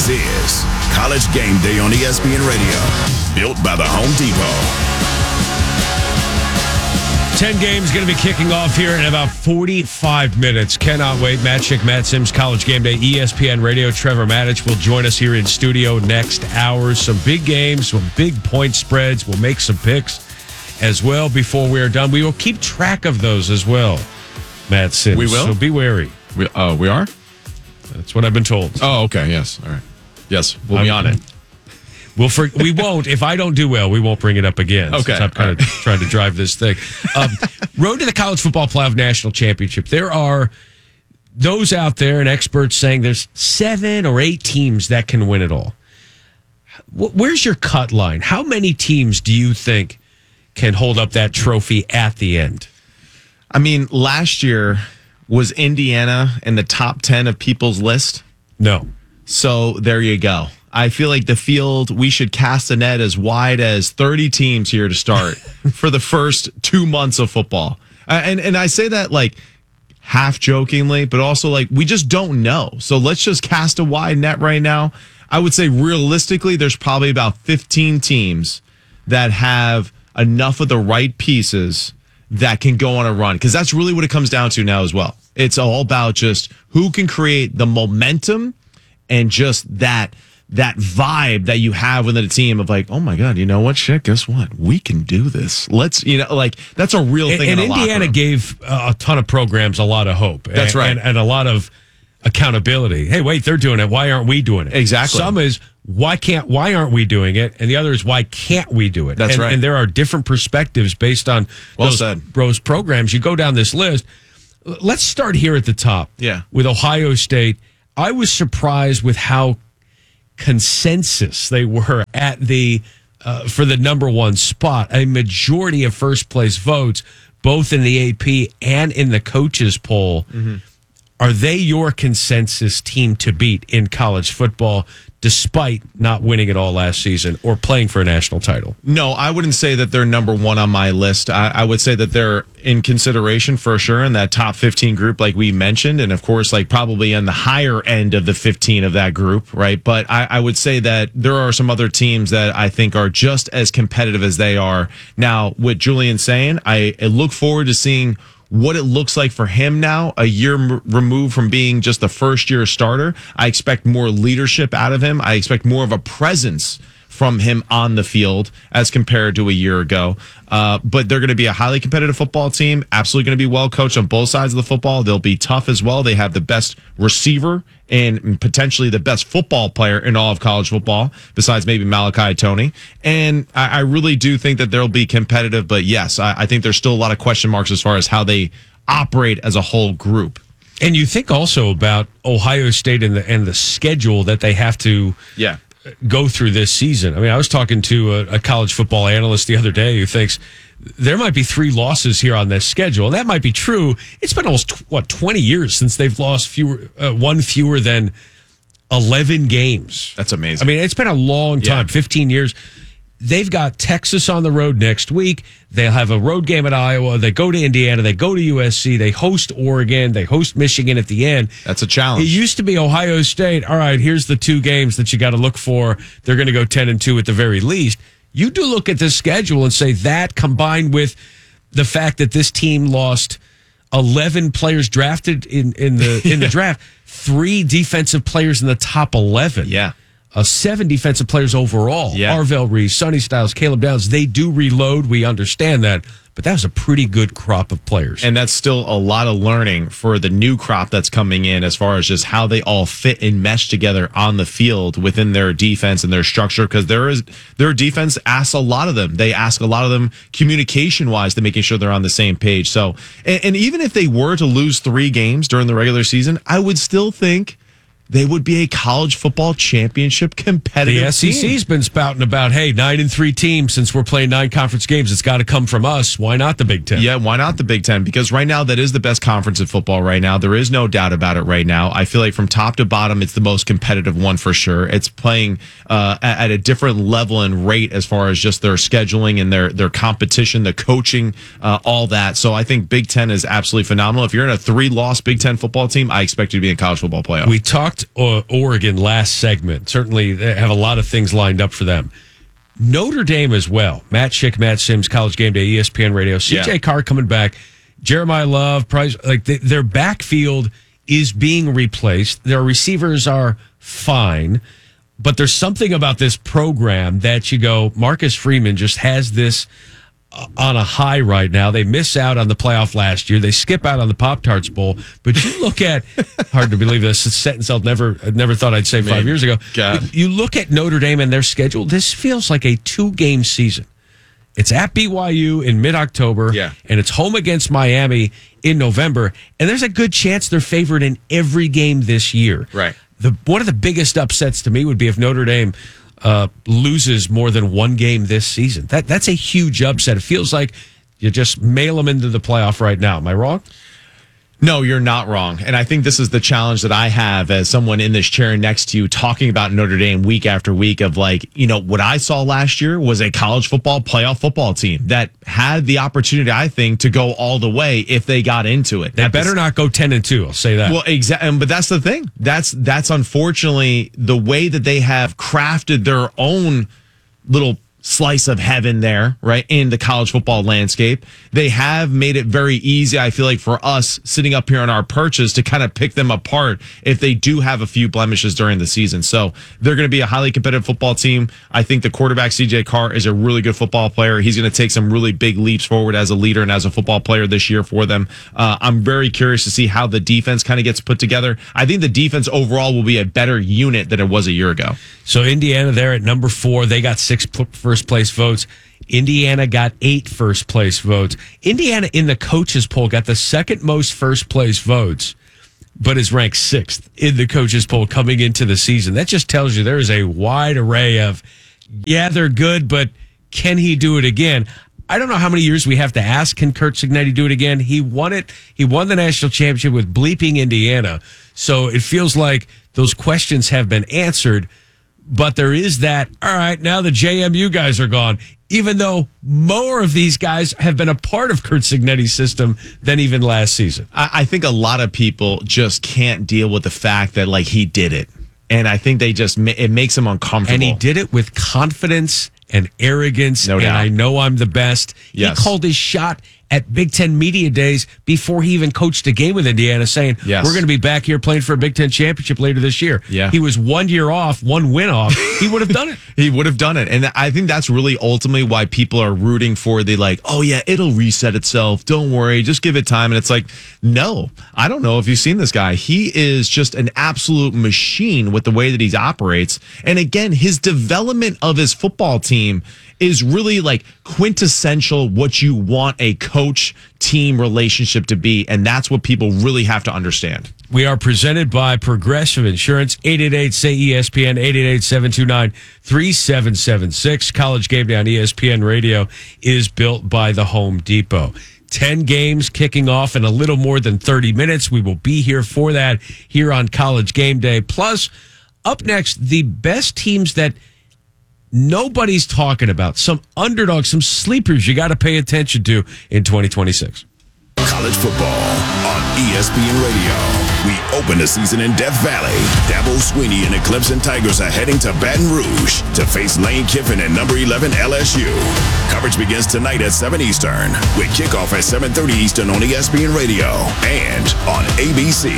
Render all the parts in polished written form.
This is College Game Day on ESPN Radio, built by the Home Depot. 10 games going to be kicking off here in about 45 minutes. Cannot wait. Matt Schick, Matt Sims, College Game Day, ESPN Radio. Trevor Maddich will join us here in studio next hour. Some big games, some big point spreads. We'll make some picks as well before we are done. We will keep track of those as well, Matt Sims. We will? So be wary. We are? That's what I've been told. Oh, okay. Yes. All right. Yes, we'll be on it. We won't. If I don't do well, we won't bring it up again. Okay. I'm kind of trying to drive this thing. Road to the College Football Playoff National Championship. There are those out there and experts saying there's 7 or 8 teams that can win it all. Where's your cut line? How many teams do you think can hold up that trophy at the end? I mean, last year, was Indiana in the top 10 of people's list? No. So there you go. I feel like the field, we should cast a net as wide as 30 teams here to start for the first 2 months of football. And I say that like half jokingly, but also like we just don't know. So let's just cast a wide net right now. I would say realistically, there's probably about 15 teams that have enough of the right pieces that can go on a run. Because that's really what it comes down to now as well. It's all about just who can create the momentum and just that vibe that you have within a team of like, oh my God, you know what, shit, guess what? We can do this. Let's, like, that's a real thing. And in a Indiana gave a ton of programs a lot of hope. That's right. And a lot of accountability. Hey, wait, they're doing it. Why aren't we doing it? Exactly. Some is, why aren't we doing it? And the other is, why can't we do it? That's right. And there are different perspectives based on those programs. You go down this list. Let's start here at the top. Yeah. With Ohio State. I was surprised with how consensus they were at the for the number one spot. A majority of first place votes, both in the AP and in the coaches poll. Mm-hmm. Are they your consensus team to beat in college football, despite not winning it all last season or playing for a national title? No, I wouldn't say that they're number one on my list. I would say that they're in consideration for sure in that top 15 group, like we mentioned. And of course, like probably on the higher end of the 15 of that group, right? But I would say that there are some other teams that I think are just as competitive as they are. Now, with Julian saying, I look forward to seeing what it looks like for him now, a year removed from being just the first year starter. I expect more leadership out of him. I expect more of a presence from him on the field as compared to a year ago. But they're going to be a highly competitive football team, absolutely going to be well coached on both sides of the football. They'll be tough as well. They have the best receiver and potentially the best football player in all of college football, besides maybe Malachi Toney. And I really do think that they'll be competitive. But yes, I think there's still a lot of question marks as far as how they operate as a whole group. And you think also about Ohio State and the schedule that they have to go through this season. I mean, I was talking to a college football analyst the other day who thinks there might be 3 losses here on this schedule. And that might be true. It's been almost, 20 years since they've lost one fewer than 11 games. That's amazing. I mean, it's been a long time, 15 years. They've got Texas on the road next week. They'll have a road game at Iowa. They go to Indiana. They go to USC. They host Oregon. They host Michigan at the end. That's a challenge. It used to be Ohio State. All right, here's the 2 games that you got to look for. They're going to go 10-2 at the very least. You do look at this schedule and say that combined with the fact that this team lost 11 players drafted in the draft, 3 defensive players in the top 11. Yeah. 7 defensive players overall. Yeah. Arvell Reese, Sonny Styles, Caleb Downs. They do reload. We understand that. But that was a pretty good crop of players. And that's still a lot of learning for the new crop that's coming in as far as just how they all fit and mesh together on the field within their defense and their structure. Because their defense asks a lot of them. They ask a lot of them communication-wise to making sure they're on the same page. So, and even if they were to lose 3 games during the regular season, I would still think they would be a college football championship competitive The SEC's been spouting about, hey, 9-3 team, since we're playing 9 conference games, it's got to come from us. Why not the Big Ten? Yeah, why not the Big Ten? Because right now, that is the best conference in football right now. There is no doubt about it right now. I feel like from top to bottom, it's the most competitive one for sure. It's playing at a different level and rate as far as just their scheduling and their competition, the coaching, all that. So I think Big Ten is absolutely phenomenal. If you're in a 3-loss Big Ten football team, I expect you to be in college football playoff. We talked talked Oregon last segment. Certainly, they have a lot of things lined up for them. Notre Dame as well. Matt Schick, Matt Sims, College Game Day, ESPN Radio. CJ Carr coming back. Jeremiah Love, Price. Their backfield is being replaced. Their receivers are fine. But there's something about this program that you go, Marcus Freeman just has this on a high right now. They miss out on the playoff last year. They skip out on the Pop-Tarts Bowl. But you look at, hard to believe this, a sentence I never thought I'd say 5 years ago. You look at Notre Dame and their schedule, this feels like a 2-game season. It's at BYU in mid-October, and it's home against Miami in November. And there's a good chance they're favored in every game this year. Right. One of the biggest upsets to me would be if Notre Dame loses more than one game this season. That's a huge upset. It feels like you just mail them into the playoff right now. Am I wrong? No, you're not wrong. And I think this is the challenge that I have as someone in this chair next to you talking about Notre Dame week after week of what I saw last year was a college football playoff football team that had the opportunity, I think, to go all the way if they got into it. They better not go 10-2. I'll say that. Well, exactly. But that's the thing. That's unfortunately the way that they have crafted their own little slice of heaven there, right, in the college football landscape. They have made it very easy, I feel like, for us sitting up here on our perches to kind of pick them apart if they do have a few blemishes during the season. So they're going to be a highly competitive football team. I think the quarterback, CJ Carr, is a really good football player. He's going to take some really big leaps forward as a leader and as a football player this year for them. I'm very curious to see how the defense kind of gets put together. I think the defense overall will be a better unit than it was a year ago. So Indiana there at number 4, they got 6 first place votes. Indiana got 8 first place votes. Indiana in the coaches poll got the second most first place votes, but is ranked 6th in the coaches poll coming into the season. That just tells you there is a wide array of, they're good, but can he do it again? I don't know how many years we have to ask, can Curt Cignetti do it again? He won it. He won the national championship with bleeping Indiana. So it feels like those questions have been answered. But there is that, all right, now the JMU guys are gone, even though more of these guys have been a part of Curt Cignetti's system than even last season. I think a lot of people just can't deal with the fact that, he did it. And I think it makes them uncomfortable. And he did it with confidence and arrogance. No doubt. And I know I'm the best. Yes. He called his shot at Big Ten Media Days before he even coached a game with Indiana, saying, yes, we're going to be back here playing for a Big Ten championship later this year. Yeah. He was 1 year off, 1 win off. He would have done it. He would have done it. And I think that's really ultimately why people are rooting for it'll reset itself. Don't worry. Just give it time. And it's like, no, I don't know if you've seen this guy. He is just an absolute machine with the way that he operates. And again, his development of his football team is really quintessential what you want a coach-team relationship to be, and that's what people really have to understand. We are presented by Progressive Insurance, 888-SAY-ESPN, 888-729-3776. College Game Day on ESPN Radio is built by the Home Depot. 10 games kicking off in a little more than 30 minutes. We will be here for that here on College Game Day. Plus, up next, the best teams that nobody's talking about, some underdogs, some sleepers you got to pay attention to in 2026. College football on ESPN Radio. We open the season in Death Valley. Dabo Swinney and the Clemson Tigers are heading to Baton Rouge to face Lane Kiffin and number 11 LSU. Coverage begins tonight at 7 Eastern with kickoff at 7:30 Eastern on ESPN Radio and on ABC.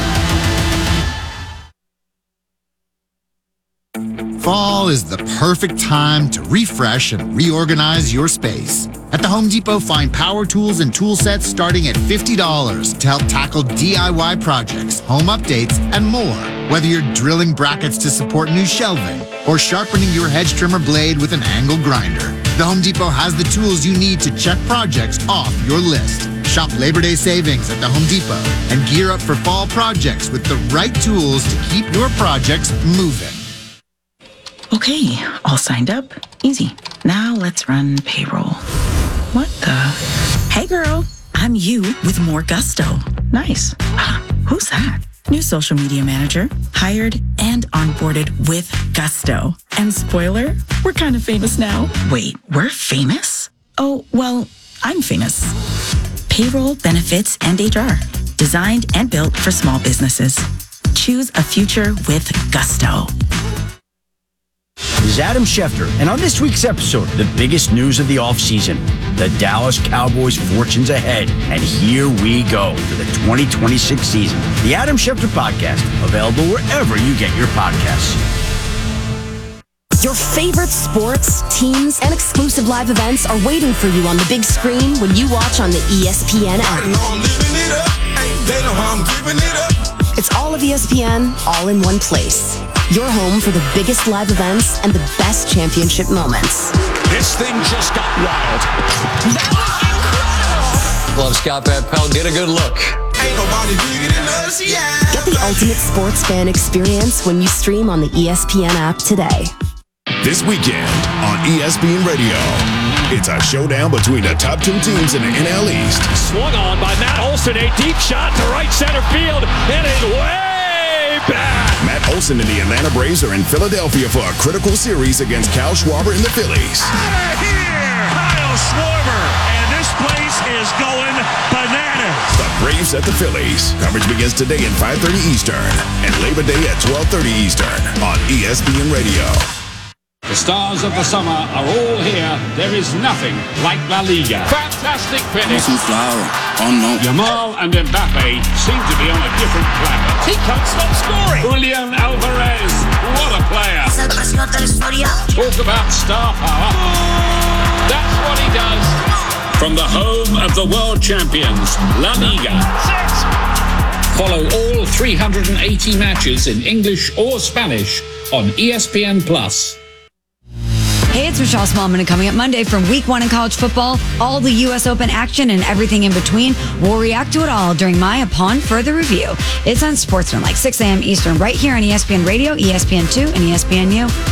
Fall is the perfect time to refresh and reorganize your space. At the Home Depot, find power tools and tool sets starting at $50 to help tackle DIY projects, home updates, and more. Whether you're drilling brackets to support new shelving or sharpening your hedge trimmer blade with an angle grinder, the Home Depot has the tools you need to check projects off your list. Shop Labor Day savings at the Home Depot and gear up for fall projects with the right tools to keep your projects moving. Okay, all signed up. Easy. Now let's run payroll. What the? Hey girl, I'm you with more gusto. Nice. Who's that? New social media manager, hired and onboarded with gusto. And spoiler, we're kind of famous now. Wait, we're famous? Oh, well, I'm famous. Payroll, benefits, and HR. Designed and built for small businesses. choose a future with gusto. This is Adam Schefter, and on this week's episode, the biggest news of the offseason, the Dallas Cowboys' fortunes ahead. And here we go for the 2026 season. The Adam Schefter Podcast, available wherever you get your podcasts. Your favorite sports, teams, and exclusive live events are waiting for you on the big screen when you watch on the ESPN app. It's all of ESPN, all in one place. Your home for the biggest live events and the best championship moments. This thing just got wild. That was incredible! Love Scott Van Pelt. Get a good look. Ain't nobody bigger than us, yeah. Get the ultimate sports fan experience when you stream on the ESPN app today. This weekend on ESPN Radio, it's a showdown between the top two teams in the NL East. Swung on by Matt Olson, a deep shot to right center field, and it's way back. Matt Olson and the Atlanta Braves are in Philadelphia for a critical series against Kyle Schwarber and the Phillies. Out of here, Kyle Schwarber, and this place is going bananas. The Braves at the Phillies. Coverage begins today at 5:30 Eastern and Labor Day at 12:30 Eastern on ESPN Radio. The stars of the summer are all here. There is nothing like La Liga. Fantastic finish. Yamal and Mbappe seem to be on a different planet. He can't stop scoring. Julian Alvarez, what a player. Talk about star power. That's what he does. From the home of the world champions, La Liga. Follow all 380 matches in English or Spanish on ESPN+. Hey, it's Michelle Smallman, and coming up Monday from Week 1 in college football, all the U.S. Open action and everything in between. We'll react to it all during my Upon Further Review. It's on Sportsman, like 6 a.m. Eastern, right here on ESPN Radio, ESPN2, and ESPNU.